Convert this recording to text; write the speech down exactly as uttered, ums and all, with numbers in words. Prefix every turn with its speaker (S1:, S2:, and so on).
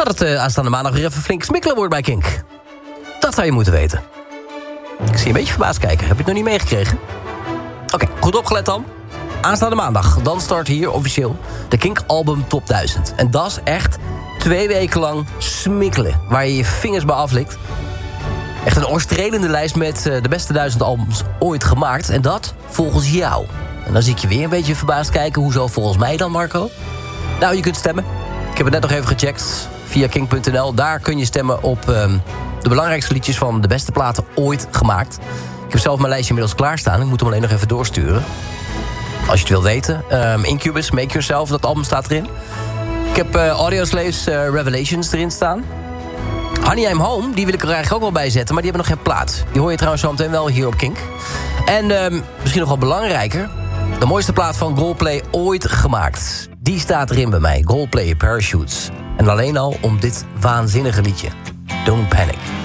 S1: dat het uh, aanstaande maandag weer even flink smikkelen wordt bij Kink. Dat zou je moeten weten. Ik zie je een beetje verbaasd kijken. Heb je het nog niet meegekregen? Oké, okay, goed opgelet dan. Aanstaande maandag, dan start hier officieel de Kink Album Top duizend. En dat is echt twee weken lang smikkelen, waar je je vingers bij aflikt. Echt een oorstrelende lijst met uh, de beste duizend albums ooit gemaakt. En dat volgens jou. En dan zie ik je weer een beetje verbaasd kijken. Hoezo volgens mij dan, Marco? Nou, je kunt stemmen. Ik heb het net nog even gecheckt via kink punt n l. Daar kun je stemmen op um, de belangrijkste liedjes van de beste platen ooit gemaakt. Ik heb zelf mijn lijstje inmiddels klaarstaan. Ik moet hem alleen nog even doorsturen. Als je het wilt weten. Um, Incubus, Make Yourself, dat album staat erin. Ik heb uh, Audioslave's uh, Revelations erin staan. Honey I'm Home, die wil ik er eigenlijk ook wel bij zetten, maar die hebben nog geen plaat. Die hoor je trouwens zo meteen wel hier op Kink. En um, misschien nog wel belangrijker, de mooiste plaat van Goldplay ooit gemaakt. Die staat erin bij mij, Goldplay Parachutes. En alleen al om dit waanzinnige liedje, Don't Panic.